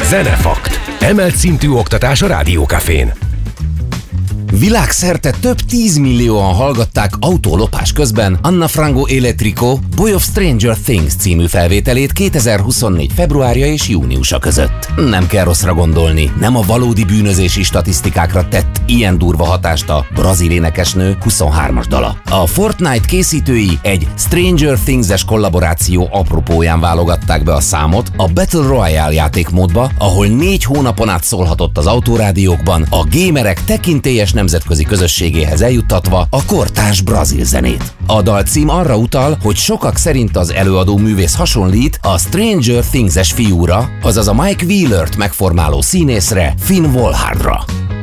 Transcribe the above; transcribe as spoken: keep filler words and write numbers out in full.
Zenefakt. Emelt szintű oktatás a Rádiókafén. Világszerte több tízmillióan hallgatták autólopás közben Anna Frango Electrico Boy of Stranger Things című felvételét kétezer-huszonnégy februárja és júniusa között. Nem kell rosszra gondolni, nem a valódi bűnözési statisztikákra tett ilyen durva hatást a brazil énekesnő huszonhármas dala. A Fortnite készítői egy Stranger Things-es kollaboráció apropóján válogatták be a számot a Battle Royale játékmódba, ahol négy hónapon át szólhatott az autórádiókban, a gamerek tekintélyes nemzetközi közösségéhez eljuttatva a kortárs brazil zenét. A dalcím arra utal, hogy sokak szerint az előadó művész hasonlít a Stranger Things-es fiúra, azaz a Mike Wheelert megformáló színészre, Finn Wolfhardra.